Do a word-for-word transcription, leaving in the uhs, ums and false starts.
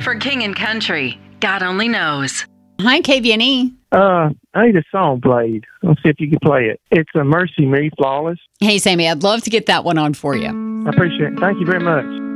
For King and Country, God only knows. Hi, K V N E. Uh, I need a song played. Let's see if you can play it. It's a Mercy Me, Flawless. Hey, Sammy, I'd love to get that one on for you. I appreciate it. Thank you very much.